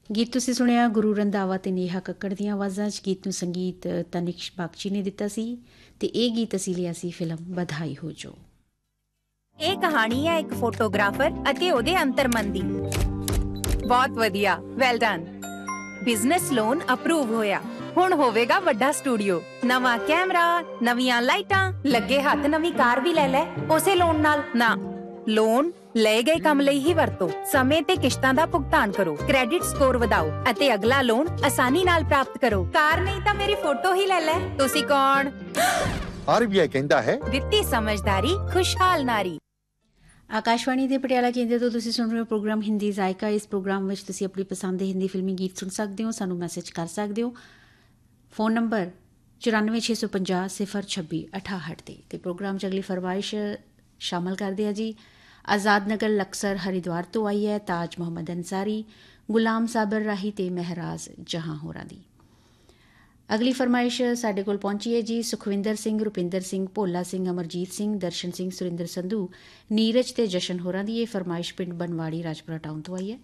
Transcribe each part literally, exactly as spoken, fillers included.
ਗੀਤ ਤੁਸੀਂ ਸੁਣਿਆ ਗੁਰੂ ਰੰਧਾਵਾ ਤੇ ਨੇਹਾ ਕੱਕੜ ਦੀਆਂ ਆਵਾਜ਼ਾਂ 'ਚ। ਗੀਤ ਨੂੰ ਸੰਗੀਤ ਤਨਿਸ਼ ਬਾਗਚੀ ਨੇ ਦਿੱਤਾ ਸੀ ਤੇ ਇਹ ਗੀਤ ਅਸੀਂ ਲਿਆ ਸੀ ਫਿਲਮ ਬਧਾਈ ਹੋ ਜੋ। ਇਹ ਕਹਾਣੀ ਹੈ ਇੱਕ ਫੋਟੋਗ੍ਰਾਫਰ ਅਤੇ ਉਹਦੇ ਅੰਤਰਮਨ ਦੀ। ਬਹੁਤ ਵਧੀਆ, well done. Business loan approve ਹੋਇਆ। ਹੁਣ ਹੋਵੇਗਾ ਵੱਡਾ ਸਟੂਡੀਓ, ਨਵਾਂ ਕੈਮਰਾ, ਨਵੀਆਂ ਲਾਈਟਾਂ, ਲੱਗੇ ਹੱਥ ਨਵੀਂ ਕਾਰ ਵੀ ਲੈ ਲੈ ਉਸੇ ਲੋਨ ਨਾਲ। ਨਾ, ਲੋਨ ਲਏ ਗਏ ਕੰਮ ਲਈ ਹੀ ਵਰਤੋ। ਸਮੇਂ ਤੇ ਕਿਸ਼ਤਾਂ ਦਾ ਭੁਗਤਾਨ ਕਰੋ, ਕ੍ਰੈਡਿਟ ਸਕੋਰ ਵਧਾਓ ਅਤੇ ਅਗਲਾ ਲੋਨ ਆਸਾਨੀ ਨਾਲ ਪ੍ਰਾਪਤ ਕਰੋ। ਕਾਰ ਨਹੀਂ ਤਾਂ ਮੇਰੀ ਫੋਟੋ ਹੀ ਲੈ ਲੈ। ਤੁਸੀਂ ਕੌਣ? ਆਰਬੀਆਈ ਕਹਿੰਦਾ ਹੈ ਵਿੱਤੀ ਸਮਝਦਾਰੀ ਖੁਸ਼ਹਾਲ ਨਾਰੀ। ਆਕਾਸ਼ਵਾਣੀ ਦੇ ਪਟਿਆਲਾ ਕੇਂਦਰ ਤੋਂ ਤੁਸੀਂ ਸੁਣ ਰਹੇ ਹੋ ਪ੍ਰੋਗਰਾਮ ਹਿੰਦੀ ਜ਼ਾਇਕਾ। ਇਸ ਪ੍ਰੋਗਰਾਮ ਵਿੱਚ ਤੁਸੀਂ ਆਪਣੀ ਪਸੰਦ ਦੇ ਹਿੰਦੀ ਫਿਲਮੀ ਗੀਤ ਸੁਣ ਸਕਦੇ ਹੋ, ਸਾਨੂੰ ਮੈਸੇਜ ਕਰ ਸਕਦੇ ਹੋ ਫੋਨ ਨੰਬਰ ਚੁਰਾਨਵੇਂ ਛੇ ਸੌ ਪੰਜਾਹ ਸਿਫਰ ਛੱਬੀ ਅਠਾਹਠ 'ਤੇ। ਅਤੇ ਪ੍ਰੋਗਰਾਮ 'ਚ ਅਗਲੀ ਫਰਮਾਇਸ਼ ਸ਼ਾਮਲ ਕਰਦੇ ਆ ਜੀ। ਆਜ਼ਾਦ ਨਗਰ ਲਕਸਰ ਹਰਿਦੁਆਰ ਤੋਂ ਆਈ ਹੈ ਤਾਜ ਮੁਹੰਮਦ ਅੰਸਾਰੀ, ਗੁਲਾਮ ਸਾਬਰ ਰਾਹੀ ਤੇ ਮਹਿਰਾਜ ਜਹਾਂ ਹੋਰਾਂ ਦੀ। ਅਗਲੀ ਫਰਮਾਇਸ਼ ਸਾਡੇ ਕੋਲ ਪਹੁੰਚੀ ਹੈ ਜੀ ਸੁਖਵਿੰਦਰ ਸਿੰਘ, ਰੁਪਿੰਦਰ ਸਿੰਘ, ਭੋਲਾ ਸਿੰਘ, ਅਮਰਜੀਤ ਸਿੰਘ, ਦਰਸ਼ਨ ਸਿੰਘ, ਸੁਰਿੰਦਰ ਸੰਧੂ, ਨੀਰਜ ਤੇ ਜਸ਼ਨ ਹੋਰਾਂ ਦੀ। ਇਹ ਫਰਮਾਇਸ਼ ਪਿੰਡ ਬਨਵਾੜੀ ਰਾਜਪੁਰਾ ਟਾਊਨ ਤੋਂ ਆਈ ਹੈ।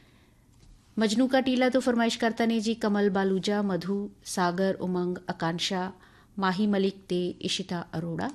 ਮਜਨੂ ਕਾ ਟੀਲਾ ਤੋਂ ਫਰਮਾਇਸ਼ ਕਰਤਾ ਨੇ ਜੀ ਕਮਲ ਬਾਲੂਜਾ, ਮਧੂ, ਸਾਗਰ, ਉਮੰਗ, ਆਕਾਂਸ਼ਾ, ਮਾਹੀ ਮਲਿਕ ਤੇ ਇਸ਼ਿਤਾ ਅਰੋੜਾ।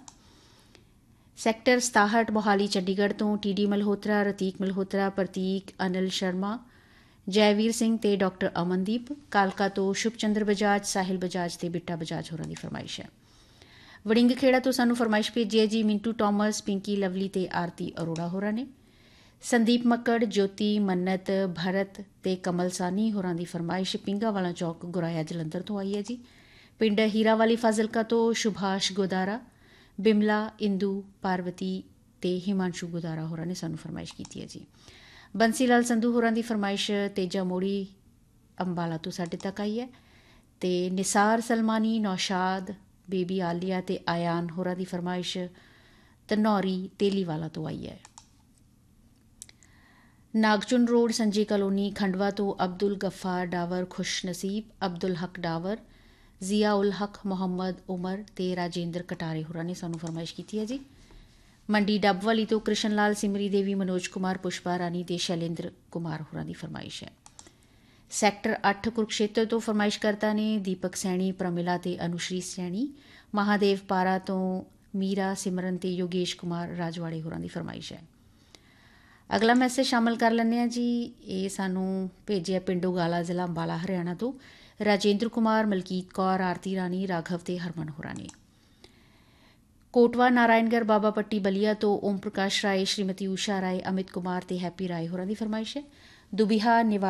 ਸੈਕਟਰ ਸਤਾਹਠ ਮੋਹਾਲੀ ਚੰਡੀਗੜ੍ਹ ਤੋਂ ਟੀ ਡੀ ਮਲਹੋਤਰਾ, ਰਤੀਕ ਮਲਹੋਤਰਾ, ਪ੍ਰਤੀਕ, ਅਨਿਲ ਸ਼ਰਮਾ, ਜੈਵੀਰ ਸਿੰਘ ਤੇ ਡਾਕਟਰ ਅਮਨਦੀਪ। ਕਾਲਕਾ ਤੋਂ ਸ਼ੁਭਚੰਦਰ ਬਜਾਜ, ਸਾਹਿਲ ਬਜਾਜ ਤੇ ਬਿੱਟਾ ਬਜਾਜ ਹੋਰਾਂ ਦੀ ਫਰਮਾਇਸ਼ ਹੈ। ਵੜਿੰਗ ਖੇੜਾ ਤੋਂ ਸਾਨੂੰ ਫਰਮਾਇਸ਼ ਭੇਜੀ ਹੈ ਜੀ ਮਿੰਟੂ ਟੋਮਸ, ਪਿੰਕੀ ਲਵਲੀ ਤੇ ਆਰਤੀ ਅਰੋੜਾ ਹੋਰਾਂ ਨੇ। ਸੰਦੀਪ ਮੱਕੜ, ਜੋਤੀ, ਮੰਨਤ, ਭਰਤ ਤੇ ਕਮਲ ਸਾਨੀ ਹੋਰਾਂ ਦੀ ਫਰਮਾਇਸ਼ ਪਿੰਗਾ ਵਾਲਾ ਚੌਕ ਗੁਰਾਇਆ ਜਲੰਧਰ ਤੋਂ ਆਈ ਹੈ ਜੀ। ਪਿੰਡ ਹੀਰਾਵਾਲੀ ਫਾਜ਼ਿਲਕਾ ਤੋਂ ਸੁਭਾਸ਼ ਗੋਦਾਰਾ, ਬਿਮਲਾ, ਇੰਦੂ, ਪਾਰਵਤੀ ਤੇ ਹਿਮਾਂਸ਼ੂ ਗੋਦਾਰਾ ਹੋਰਾਂ ਨੇ ਸਾਨੂੰ ਫਰਮਾਇਸ਼ ਕੀਤੀ ਹੈ ਜੀ। ਬੰਸੀ ਲਾਲ ਸੰਧੂ ਹੋਰਾਂ ਦੀ ਫਰਮਾਇਸ਼ ਤੇਜਾ ਮੋੜੀ ਅੰਬਾਲਾ ਤੋਂ ਸਾਡੇ ਤੱਕ ਆਈ ਹੈ। ਤੇ ਨਿਸਾਰ ਸਲਮਾਨੀ, ਨੌਸ਼ਾਦ, ਬੇਬੀ ਆਲੀਆ ਤੇ ਆਯਾਨ ਹੋਰਾਂ ਦੀ ਫਰਮਾਇਸ਼ ਧਨੌਰੀ ਤੇਲੀਵਾਲਾ ਤੋਂ ਆਈ ਹੈ। ਨਾਗਚੁਨ ਰੋਡ ਸੰਜੀ ਕਲੋਨੀ ਖੰਡਵਾ ਤੋਂ ਅਬਦੁਲ ਗਫਾਰ ਡਾਵਰ, ਖੁਸ਼ ਨਸੀਬ, ਅਬਦੁਲ ਹਕ ਡਾਵਰ, ਜ਼ੀਆ ਉਲ ਹਕ, ਮੁਹੰਮਦ ਉਮਰ ਤੇ ਰਾਜੇਂਦਰ ਕਟਾਰੇ ਹੋਰਾਂ ਨੇ ਸਾਨੂੰ ਫਰਮਾਇਸ਼ ਕੀਤੀ ਹੈ ਜੀ। ਮੰਡੀ ਡੱਬਵਾਲੀ ਤੋਂ ਕ੍ਰਿਸ਼ਨ ਲਾਲ, ਸਿਮਰੀ ਦੇਵੀ, ਮਨੋਜ ਕੁਮਾਰ, ਪੁਸ਼ਪਾ ਰਾਣੀ ਤੇ ਸ਼ੈਲੇਂਦਰ ਕੁਮਾਰ ਹੋਰਾਂ ਦੀ ਫਰਮਾਇਸ਼ ਹੈ। ਸੈਕਟਰ ਅੱਠ ਕੁਰੂਕਸ਼ੇਤਰ ਤੋਂ ਫਰਮਾਇਸ਼ ਕਰਤਾ ਨੇ ਦੀਪਕ ਸੈਣੀ, ਪ੍ਰਮਿਲਾ ਤੇ ਅਨੁਸ਼ਰੀ ਸੈਣੀ। ਮਹਾਦੇਵ ਪਾਰਾ ਤੋਂ ਮੀਰਾ, ਸਿਮਰਨ ਤੇ ਯੋਗੇਸ਼ ਕੁਮਾਰ ਰਾਜਵਾੜੇ ਹੋਰਾਂ ਦੀ ਫਰਮਾਇਸ਼ ਹੈ। ਅਗਲਾ ਮੈਸੇਜ ਸ਼ਾਮਲ ਕਰ ਲੈਂਦੇ ਹਾਂ ਜੀ। ਇਹ ਸਾਨੂੰ ਭੇਜਿਆ ਪਿੰਡੋ ਗਾਲਾ, ਜ਼ਿਲ੍ਹਾ ਅੰਬਾਲਾ, ਹਰਿਆਣਾ ਤੋਂ ਰਾਜੇਂਦਰ ਕੁਮਾਰ, ਮਲਕੀਤ ਕੌਰ, ਆਰਤੀ ਰਾਣੀ, ਰਾਘਵ ਤੇ ਹਰਮਨ ਹੋਰਾਂ ਨੇ। ਕੋਟਵਾ ਨਾਰਾਇਣਗੜ੍ਹ ਬਾਬਾ ਪੱਟੀ ਬਲੀਆ ਤੋਂ ਓਮ ਪ੍ਰਕਾਸ਼ ਰਾਏ, ਸ਼੍ਰੀਮਤੀ ਊਸ਼ਾ ਰਾਏ, ਅਮਿਤ ਕੁਮਾਰ ਤੇ ਹੈਪੀ ਰਾਏ ਹੋਰਾਂ ਦੀ ਫਰਮਾਇਸ਼ ਹੈ। ਦੁਬੀਹਾ